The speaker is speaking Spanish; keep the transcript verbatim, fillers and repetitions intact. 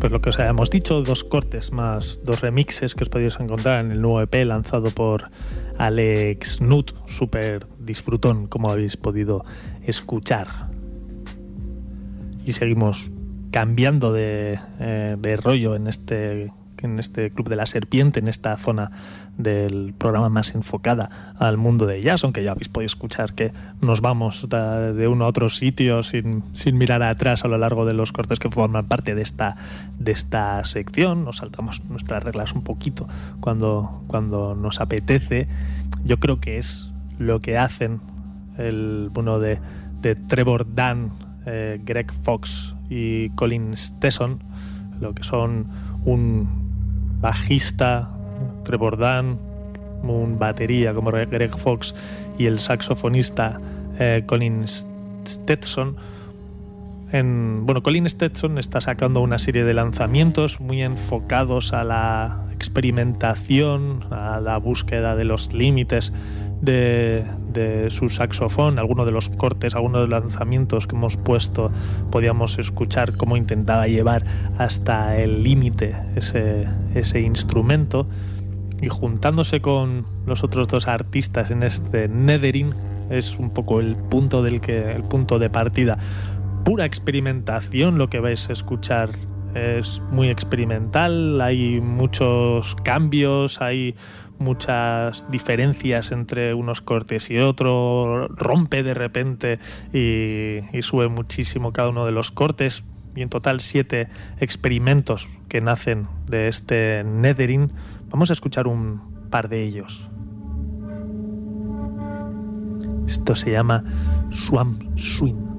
Pues lo que os habíamos dicho, dos cortes más dos remixes que os podéis encontrar en el nuevo E P lanzado por Alex Nut, súper disfrutón, como habéis podido escuchar. Y seguimos cambiando de, eh, de rollo en este, en este Club de la Serpiente, en esta zona del programa más enfocada al mundo de jazz, aunque ya habéis podido escuchar que nos vamos de, de uno a otro sitio sin, sin mirar atrás a lo largo de los cortes que forman parte de esta, de esta sección. Nos saltamos nuestras reglas un poquito cuando, cuando nos apetece. Yo creo que es lo que hacen el bueno de, de Trevor Dunn, eh, Greg Fox y Colin Stetson, lo que son un bajista, Trevor Dunn, un batería como Greg Fox y el saxofonista eh, Colin Stetson. En, bueno, Colin Stetson está sacando una serie de lanzamientos muy enfocados a la experimentación, a la búsqueda de los límites de, de su saxofón. Algunos de los cortes, algunos de los lanzamientos que hemos puesto, podíamos escuchar cómo intentaba llevar hasta el límite ese, ese instrumento. Y juntándose con los otros dos artistas en este Nethering es un poco el punto del que el punto de partida. Pura experimentación, lo que vais a escuchar es muy experimental, hay muchos cambios, hay muchas diferencias entre unos cortes y otros, rompe de repente y, y sube muchísimo cada uno de los cortes, y en total siete experimentos que nacen de este Nethering. Vamos a escuchar un par de ellos. Esto se llama Swamp Swing.